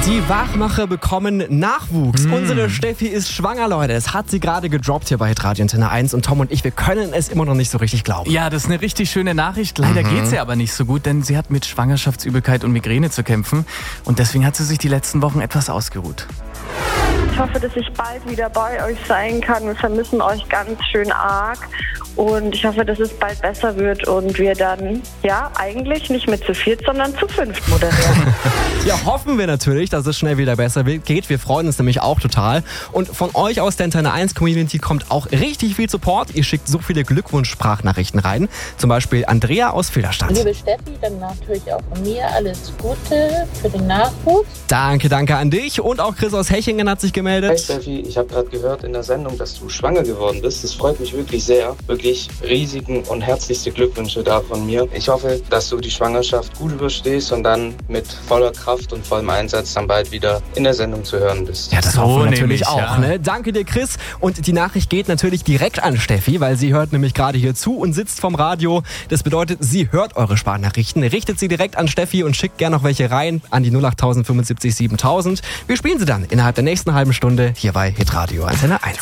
Die Wachmacher bekommen Nachwuchs. Unsere Steffi ist schwanger, Leute. Es hat sie gerade gedroppt hier bei Hitradio Antenne 1. Und Tom und ich, wir können es immer noch nicht so richtig glauben. Ja, das ist eine richtig schöne Nachricht. Leider geht's ihr aber nicht so gut, denn sie hat mit Schwangerschaftsübelkeit und Migräne zu kämpfen. Und deswegen hat sie sich die letzten Wochen etwas ausgeruht. Ich hoffe, dass ich bald wieder bei euch sein kann. Wir vermissen euch ganz schön arg. Und ich hoffe, dass es bald besser wird und wir dann, ja, eigentlich nicht mehr zu viert, sondern zu fünft moderieren. Ja, hoffen wir natürlich, dass es schnell wieder besser geht. Wir freuen uns nämlich auch total. Und von euch aus der Antenne 1 Community kommt auch richtig viel Support. Ihr schickt so viele Glückwunsch-Sprachnachrichten rein. Zum Beispiel Andrea aus Filderstadt. Liebe Steffi, dann natürlich auch von mir alles Gute für den Nachwuchs. Danke an dich. Und auch Chris aus Hechingen hat sich gemeldet. Hey Steffi, ich habe gerade gehört in der Sendung, dass du schwanger geworden bist. Das freut mich wirklich sehr. Wirklich riesigen und herzlichste Glückwünsche da von mir. Ich hoffe, dass du die Schwangerschaft gut überstehst und dann mit voller Kraft und vollem Einsatz dann bald wieder in der Sendung zu hören bist. Ja, das hoffen wir natürlich auch. Ja. Ne? Danke dir, Chris. Und die Nachricht geht natürlich direkt an Steffi, weil sie hört nämlich gerade hier zu und sitzt vom Radio. Das bedeutet, sie hört eure Sprachnachrichten, richtet sie direkt an Steffi und schickt gerne noch welche rein an die 08075 7000. Wir spielen sie dann innerhalb der nächsten halben Stunde hier bei Hitradio Antenne 1.